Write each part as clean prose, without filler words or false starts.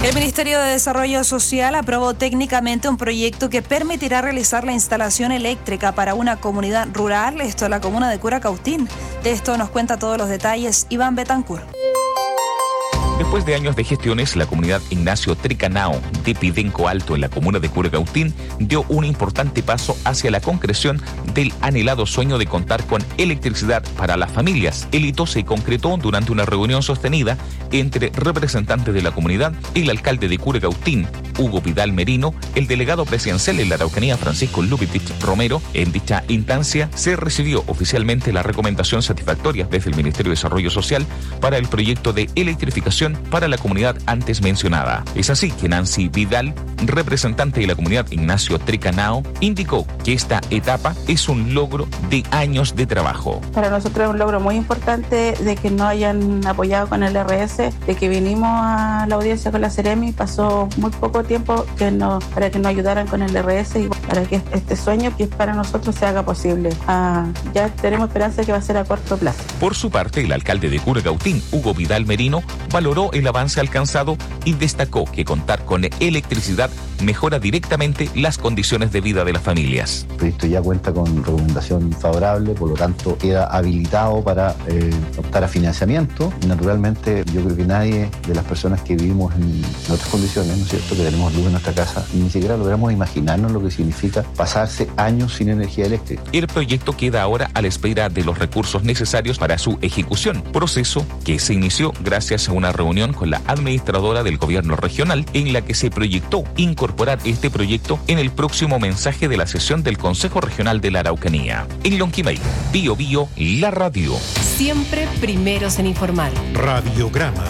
El Ministerio de Desarrollo Social aprobó técnicamente un proyecto que permitirá realizar la instalación eléctrica para una comunidad rural, esto es la comuna de Curacautín. De esto nos cuenta todos los detalles Iván Betancourt. Después de años de gestiones, la comunidad Ignacio Tricanao de Pidenco Alto en la comuna de Curacautín dio un importante paso hacia la concreción del anhelado sueño de contar con electricidad para las familias. El hito se concretó durante una reunión sostenida entre representantes de la comunidad, el alcalde de Curacautín, Hugo Vidal Merino, el delegado presidencial en la Araucanía, Francisco Lupitich Romero. En dicha instancia se recibió oficialmente la recomendación satisfactoria desde el Ministerio de Desarrollo Social para el proyecto de electrificación para la comunidad antes mencionada. Es así que Nancy Vidal, representante de la comunidad Ignacio Tricanao, indicó que esta etapa es un logro de años de trabajo. Para nosotros es un logro muy importante de que nos hayan apoyado con el RS, de que vinimos a la audiencia con la Ceremi, pasó muy poco tiempo para que nos ayudaran con el RS y para que este sueño que es para nosotros se haga posible. Ya tenemos esperanza de que va a ser a corto plazo. Por su parte, el alcalde de Curacautín, Hugo Vidal Merino, valoró el avance alcanzado y destacó que contar con electricidad mejora directamente las condiciones de vida de las familias. El proyecto ya cuenta con recomendación favorable, por lo tanto queda habilitado para optar a financiamiento. Y naturalmente yo creo que nadie de las personas que vivimos en otras condiciones, ¿no es cierto?, que tenemos luz en nuestra casa, ni siquiera logramos imaginarnos lo que significa pasarse años sin energía eléctrica. El proyecto queda ahora a la espera de los recursos necesarios para su ejecución, proceso que se inició gracias a una reunión con la administradora del gobierno regional en la que se proyectó incorporar este proyecto en el próximo mensaje de la sesión del Consejo Regional de la Araucanía. En Lonquimay, Bío Bío, la radio. Siempre primeros en informar. Radiograma.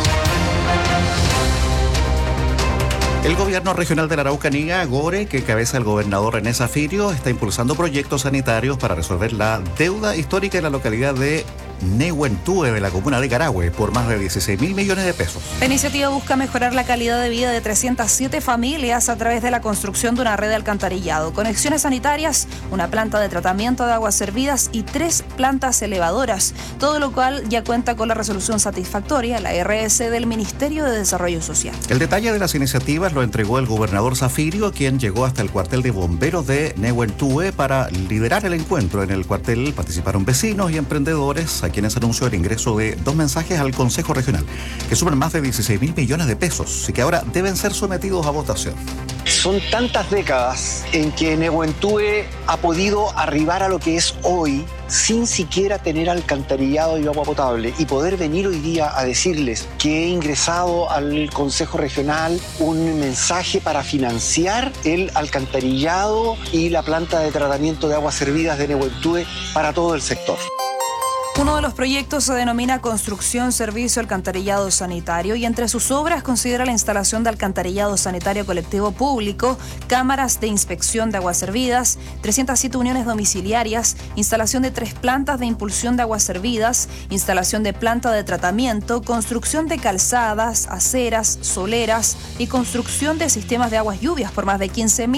El gobierno regional de la Araucanía, GORE, que encabeza el gobernador René Zafirio, está impulsando proyectos sanitarios para resolver la deuda histórica en la localidad de Nehuentúe, de la comuna de Carahue, por más de 16.000 millones de pesos. La iniciativa busca mejorar la calidad de vida de 307 familias a través de la construcción de una red de alcantarillado, conexiones sanitarias, una planta de tratamiento de aguas servidas y 3 plantas elevadoras, todo lo cual ya cuenta con la resolución satisfactoria, la RS del Ministerio de Desarrollo Social. El detalle de las iniciativas lo entregó el gobernador Zafirio, quien llegó hasta el cuartel de bomberos de Nehuentúe para liderar el encuentro. En el cuartel participaron vecinos y emprendedores, a quienes anunció el ingreso de 2 mensajes al Consejo Regional, que suman más de 16.000 millones de pesos y que ahora deben ser sometidos a votación. Son tantas décadas en que Nehuentúe ha podido arribar a lo que es hoy sin siquiera tener alcantarillado y agua potable, y poder venir hoy día a decirles que he ingresado al Consejo Regional un mensaje para financiar el alcantarillado y la planta de tratamiento de aguas servidas de Nehuentúe para todo el sector. Uno de los proyectos se denomina Construcción Servicio Alcantarillado Sanitario y entre sus obras considera la instalación de alcantarillado sanitario colectivo público, cámaras de inspección de aguas servidas, 307 uniones domiciliarias, instalación de 3 plantas de impulsión de aguas servidas, instalación de planta de tratamiento, construcción de calzadas, aceras, soleras y construcción de sistemas de aguas lluvias por más de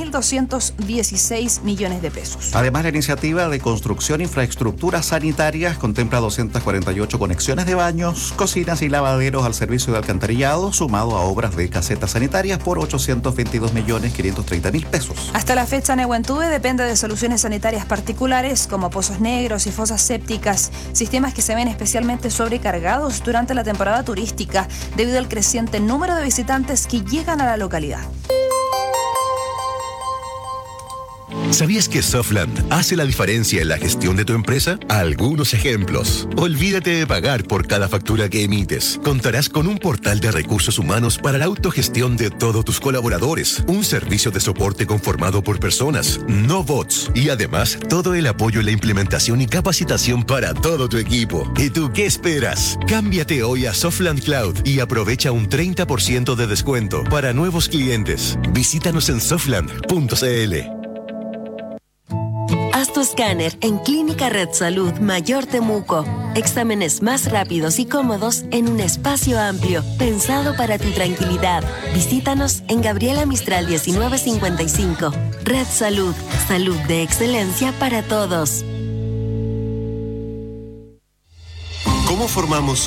15.216 millones de pesos. Además, la iniciativa de construcción infraestructuras sanitarias contempla 248 conexiones de baños, cocinas y lavaderos al servicio de alcantarillado, sumado a obras de casetas sanitarias por 822.530.000 pesos. Hasta la fecha, Nehuentúe depende de soluciones sanitarias particulares como pozos negros y fosas sépticas, sistemas que se ven especialmente sobrecargados durante la temporada turística debido al creciente número de visitantes que llegan a la localidad. ¿Sabías que Softland hace la diferencia en la gestión de tu empresa? Algunos ejemplos. Olvídate de pagar por cada factura que emites. Contarás con un portal de recursos humanos para la autogestión de todos tus colaboradores, un servicio de soporte conformado por personas, no bots, y además todo el apoyo en la implementación y capacitación para todo tu equipo. ¿Y tú qué esperas? Cámbiate hoy a Softland Cloud y aprovecha un 30% de descuento para nuevos clientes. Visítanos en softland.cl. Haz tu escáner en Clínica Red Salud Mayor Temuco. Exámenes más rápidos y cómodos en un espacio amplio, pensado para tu tranquilidad. Visítanos en Gabriela Mistral 1955. Red Salud, salud de excelencia para todos. ¿Cómo formamos